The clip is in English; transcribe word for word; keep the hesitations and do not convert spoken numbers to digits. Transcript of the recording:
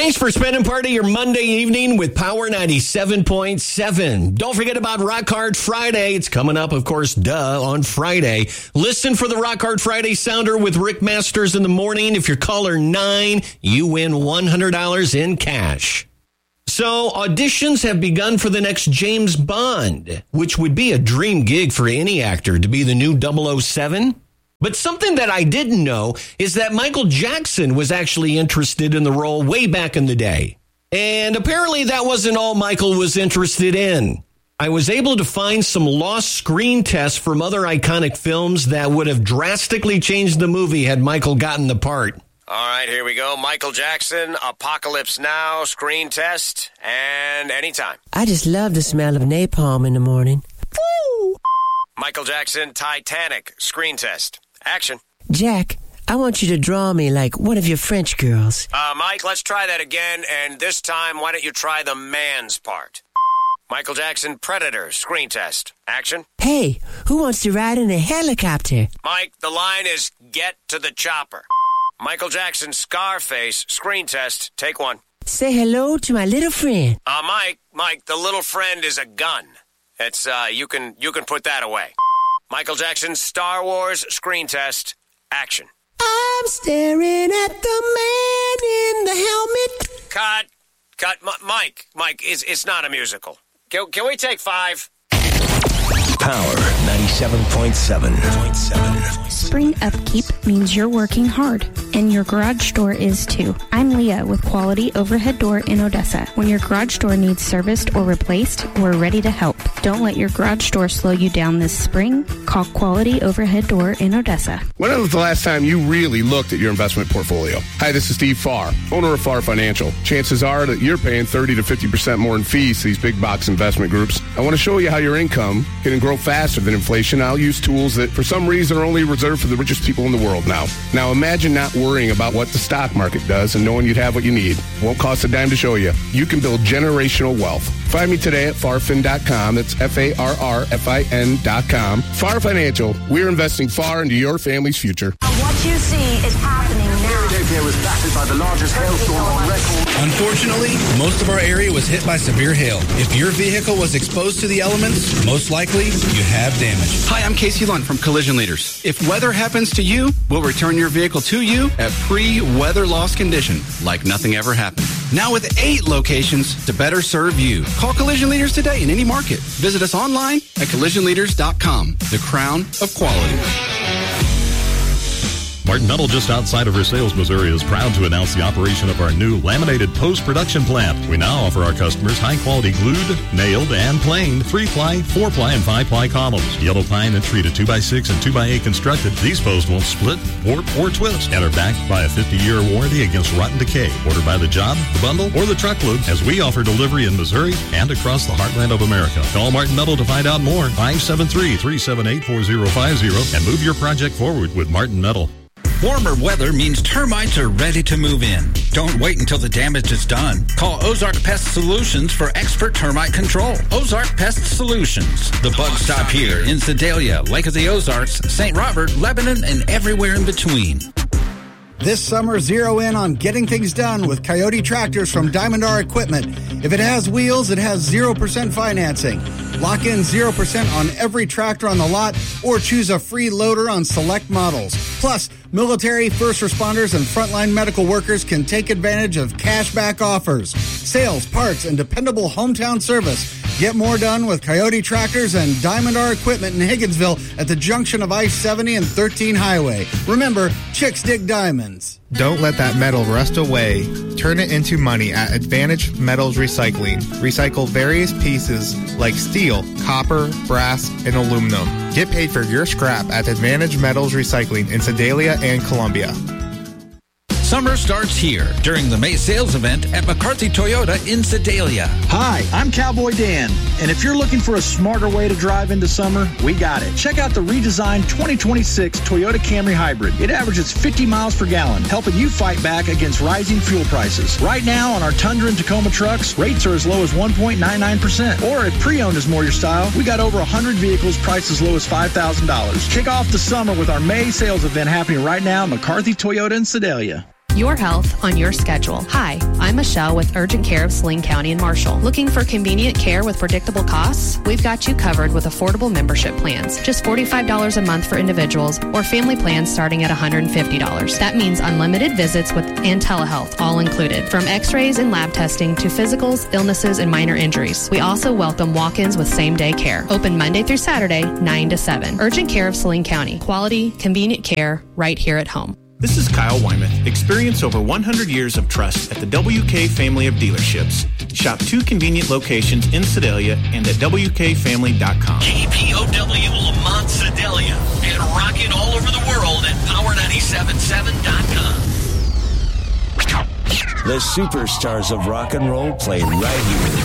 Thanks for spending part of your Monday evening with Power ninety-seven point seven. Don't forget about Rock Hard Friday. It's coming up, of course, duh, on Friday. Listen for the Rock Hard Friday Sounder with Rick Masters in the morning. If you're caller nine, you win one hundred dollars in cash. So auditions have begun for the next James Bond, which would be a dream gig for any actor to be the new double oh seven. But something that I didn't know is that Michael Jackson was actually interested in the role way back in the day. And apparently that wasn't all Michael was interested in. I was able to find some lost screen tests from other iconic films that would have drastically changed the movie had Michael gotten the part. All right, here we go. Michael Jackson, Apocalypse Now, screen test, and anytime. I just love the smell of napalm in the morning. Woo! Michael Jackson, Titanic, screen test. Action. Jack, I want you to draw me like one of your French girls. Uh, Mike, let's try that again, and this time, why don't you try the man's part? Michael Jackson, Predator, screen test. Action. Hey, who wants to ride in a helicopter? Mike, the line is, get to the chopper. Michael Jackson, Scarface, screen test. Take one. Say hello to my little friend. Uh, Mike, Mike, the little friend is a gun. It's, uh, you can, you can put that away. Michael Jackson, Star Wars, screen test, action. I'm staring at the man in the helmet. Cut. Cut. M- Mike, Mike, it's, it's not a musical. Can, can we take five? Power ninety-seven point seven. Spring upkeep means you're working hard, and your garage door is too. I'm Leah with Quality Overhead Door in Odessa. When your garage door needs serviced or replaced, we're ready to help. Don't let your garage door slow you down this spring. Call Quality Overhead Door in Odessa. When was the last time you really looked at your investment portfolio? Hi, this is Steve Farr, owner of Farr Financial. Chances are that you're paying thirty to fifty percent more in fees to these big box investment groups. I want to show you how your income can grow faster than inflation. I'll use tools that for some reason are only reserved for the richest people in the world now. Now imagine not worrying about what the stock market does and knowing you'd have what you need. Won't cost a dime to show you. You can build generational wealth. Find me today at farfin dot com. That's F A R R F I N dot com. Farr Financial. We're investing far into your family's future. What you see is happening now. Here was battered by the largest hailstorm on record. Unfortunately, most of our area was hit by severe hail. If your vehicle was exposed to the elements, most likely you have damage. Hi, I'm Casey Lund from Collision Leaders. If weather happens to you, we'll return your vehicle to you at pre-weather loss condition, like nothing ever happened. Now with eight locations to better serve you. Call Collision Leaders today in any market. Visit us online at collision leaders dot com. The crown of quality. Martin Metal, just outside of Versailles, Missouri, is proud to announce the operation of our new laminated post-production plant. We now offer our customers high-quality glued, nailed, and planed three-ply, four-ply, and five-ply columns. Yellow pine and treated two by six and two by eight constructed. These posts won't split, warp, or twist and are backed by a fifty-year warranty against rotten decay. Order by the job, the bundle, or the truckload, as we offer delivery in Missouri and across the heartland of America. Call Martin Metal to find out more. five seven three, three seven eight, four zero five zero and move your project forward with Martin Metal. Warmer weather means termites are ready to move in. Don't wait until the damage is done. Call Ozark Pest Solutions for expert termite control. Ozark Pest Solutions. The bug stop here in Sedalia, Lake of the Ozarks, Saint Robert, Lebanon, and everywhere in between. This summer, zero in on getting things done with Coyote Tractors from Diamond R Equipment. If it has wheels, it has zero percent financing. Lock in zero percent on every tractor on the lot or choose a free loader on select models. Plus, military, first responders, and frontline medical workers can take advantage of cashback offers. Sales, parts, and dependable hometown service. Get more done with Coyote Tractors and Diamond R Equipment in Higginsville at the junction of I seventy and thirteen Highway. Remember, chicks dig diamonds. Don't let that metal rust away. Turn it into money at Advantage Metals Recycling. Recycle various pieces like steel, copper, brass, and aluminum. Get paid for your scrap at Advantage Metals Recycling in Sedalia and Columbia. Summer starts here during the May sales event at McCarthy Toyota in Sedalia. Hi, I'm Cowboy Dan, and if you're looking for a smarter way to drive into summer, we got it. Check out the redesigned twenty twenty-six Toyota Camry Hybrid. It averages fifty miles per gallon, helping you fight back against rising fuel prices. Right now on our Tundra and Tacoma trucks, rates are as low as one point nine nine percent. Or if pre-owned is more your style, we got over one hundred vehicles priced as low as five thousand dollars. Kick off the summer with our May sales event happening right now at McCarthy Toyota in Sedalia. Your health on your schedule. Hi, I'm Michelle with Urgent Care of Saline County and Marshall. Looking for convenient care with predictable costs? We've got you covered with affordable membership plans. Just forty-five dollars a month for individuals or family plans starting at one hundred fifty dollars. That means unlimited visits with and telehealth, all included. From x-rays and lab testing to physicals, illnesses, and minor injuries. We also welcome walk-ins with same-day care. Open Monday through Saturday, nine to seven. Urgent Care of Saline County. Quality, convenient care right here at home. This is Kyle Wyman. Experience over one hundred years of trust at the W K family of dealerships. Shop two convenient locations in Sedalia and at W K family dot com. K P O W Lamont Sedalia and rocking all over the world at power nine seven seven dot com. The superstars of rock and roll play right here.